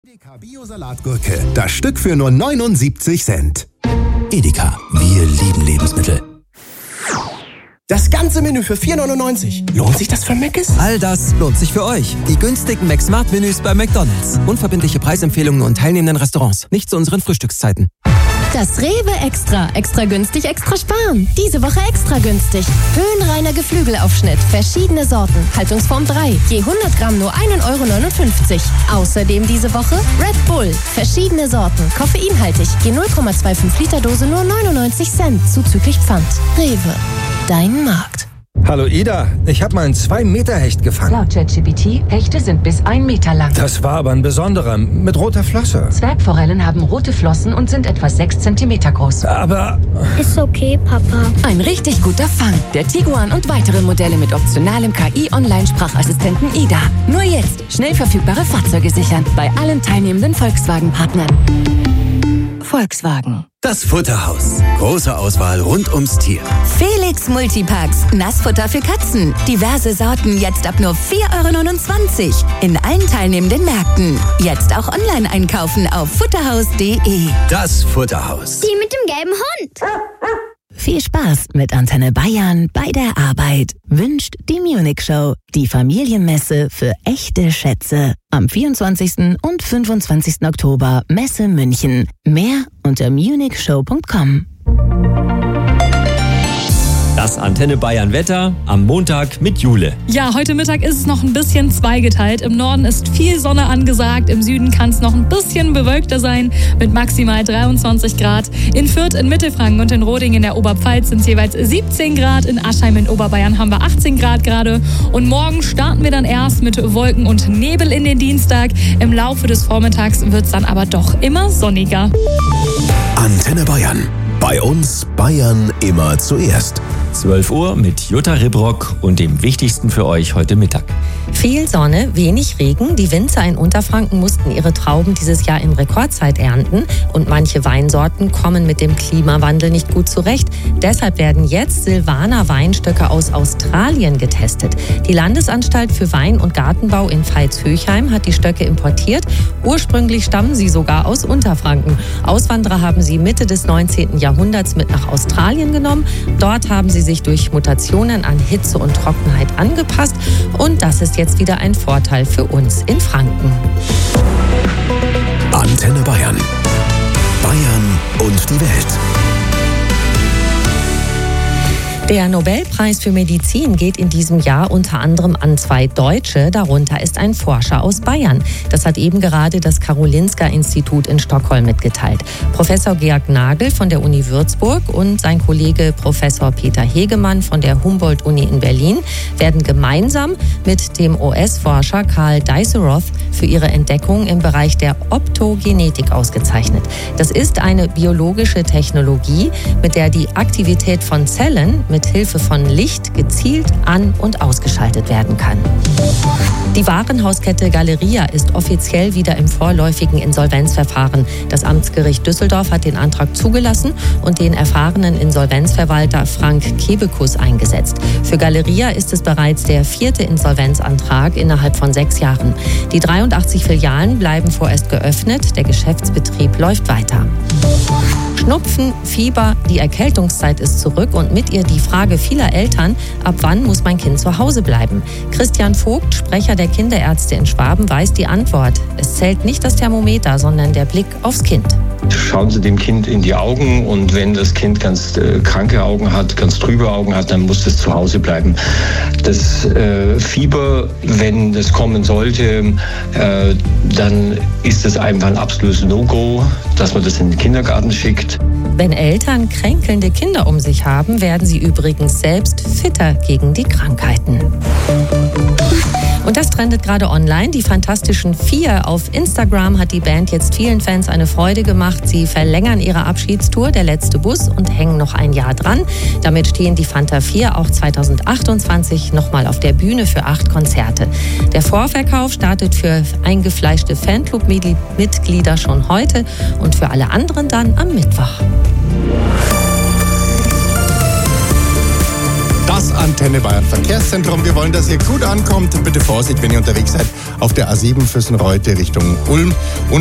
Edeka Bio-Salatgurke, das Stück für nur 79 Cent. Edeka, wir lieben Lebensmittel. Das ganze Menü für 4,99. Lohnt sich das für Mc's? All das lohnt sich für euch. Die günstigen McSmart-Menüs bei McDonald's. Unverbindliche Preisempfehlungen und teilnehmenden Restaurants. Nicht zu unseren Frühstückszeiten. Das Rewe Extra. Extra günstig, extra sparen. Diese Woche extra günstig. Höhenreiner Geflügelaufschnitt. Verschiedene Sorten. Haltungsform 3. Je 100 Gramm nur 1,59 €. Außerdem diese Woche Red Bull. Verschiedene Sorten. Koffeinhaltig. Je 0,25 Liter Dose nur 99 Cent. Zuzüglich Pfand. Rewe. Dein Markt. Hallo Ida, ich habe mal einen 2-Meter-Hecht gefangen. Laut ChatGPT, Hechte sind bis 1 Meter lang. Das war aber ein besonderer, mit roter Flosse. Zwergforellen haben rote Flossen und sind etwa 6 Zentimeter groß. Aber... Ist okay, Papa. Ein richtig guter Fang. Der Tiguan und weitere Modelle mit optionalem KI-Online-Sprachassistenten Ida. Nur jetzt schnell verfügbare Fahrzeuge sichern. Bei allen teilnehmenden Volkswagen-Partnern. Volkswagen. Das Futterhaus. Große Auswahl rund ums Tier. Felix Multipacks. Nassfutter für Katzen. Diverse Sorten jetzt ab nur 4,29 € in allen teilnehmenden Märkten. Jetzt auch online einkaufen auf futterhaus.de. Das Futterhaus. Die mit dem gelben Hund. Viel Spaß mit Antenne Bayern bei der Arbeit. Wünscht die Munich Show. Die Familienmesse für echte Schätze. Am 24. und 25. Oktober Messe München. Mehr unter munichshow.com. Das Antenne Bayern Wetter am Montag mit Jule. Ja, heute Mittag ist es noch ein bisschen zweigeteilt. Im Norden ist viel Sonne angesagt, im Süden kann es noch ein bisschen bewölkter sein mit maximal 23 Grad. In Fürth, in Mittelfranken und in Roding in der Oberpfalz sind es jeweils 17 Grad. In Aschheim in Oberbayern haben wir 18 Grad gerade. Und morgen starten wir dann erst mit Wolken und Nebel in den Dienstag. Im Laufe des Vormittags wird es dann aber doch immer sonniger. Antenne Bayern. Bei uns Bayern immer zuerst. 12 Uhr mit Jutta Ribrock und dem Wichtigsten für euch heute Mittag. Viel Sonne, wenig Regen. Die Winzer in Unterfranken mussten ihre Trauben dieses Jahr in Rekordzeit ernten. Und manche Weinsorten kommen mit dem Klimawandel nicht gut zurecht. Deshalb werden jetzt Silvaner Weinstöcke aus Australien getestet. Die Landesanstalt für Wein- und Gartenbau in Veitshöchheim hat die Stöcke importiert. Ursprünglich stammen sie sogar aus Unterfranken. Auswanderer haben sie Mitte des 19. Jahrhunderts mit nach Australien genommen. Dort haben sie sich durch Mutationen an Hitze und Trockenheit angepasst. Und das ist jetzt wieder ein Vorteil für uns in Franken. Antenne Bayern. Bayern und die Welt. Der Nobelpreis für Medizin geht in diesem Jahr unter anderem an 2 Deutsche. Darunter ist ein Forscher aus Bayern. Das hat eben gerade das Karolinska-Institut in Stockholm mitgeteilt. Professor Georg Nagel von der Uni Würzburg und sein Kollege Professor Peter Hegemann von der Humboldt-Uni in Berlin werden gemeinsam mit dem US-Forscher Karl Diceroth für ihre Entdeckung im Bereich der Optogenetik ausgezeichnet. Das ist eine biologische Technologie, mit der die Aktivität von Zellen mit Hilfe von Licht gezielt an- und ausgeschaltet werden kann. Die Warenhauskette Galeria ist offiziell wieder im vorläufigen Insolvenzverfahren. Das Amtsgericht Düsseldorf hat den Antrag zugelassen und den erfahrenen Insolvenzverwalter Frank Kebekus eingesetzt. Für Galeria ist es bereits der 4. Insolvenzantrag innerhalb von 6 Jahren. Die 83 Filialen bleiben vorerst geöffnet. Der Geschäftsbetrieb läuft weiter. Schnupfen, Fieber, die Erkältungszeit ist zurück und mit ihr die Frage vieler Eltern, ab wann muss mein Kind zu Hause bleiben? Christian Vogt, Sprecher der Kinderärzte in Schwaben, weiß die Antwort. Es zählt nicht das Thermometer, sondern der Blick aufs Kind. Schauen Sie dem Kind in die Augen und wenn das Kind ganz kranke Augen hat, ganz trübe Augen hat, dann muss es zu Hause bleiben. Das Fieber, wenn das kommen sollte, dann ist es einfach ein absolutes No-Go, dass man das in den Kindergarten schickt. Wenn Eltern kränkelnde Kinder um sich haben, werden sie übrigens selbst fitter gegen die Krankheiten. Und das trendet gerade online. Die Fantastischen Vier auf Instagram hat die Band jetzt vielen Fans eine Freude gemacht. Sie verlängern ihre Abschiedstour, der letzte Bus, und hängen noch ein Jahr dran. Damit stehen die Fanta 4 auch 2028 nochmal auf der Bühne für 8 Konzerte. Der Vorverkauf startet für eingefleischte Fanclub-Mitglieder schon heute und für alle anderen dann am Mittwoch. Das Antenne Bayern Verkehrszentrum. Wir wollen, dass ihr gut ankommt. Bitte Vorsicht, wenn ihr unterwegs seid auf der A7 Füssen-Reute Richtung Ulm.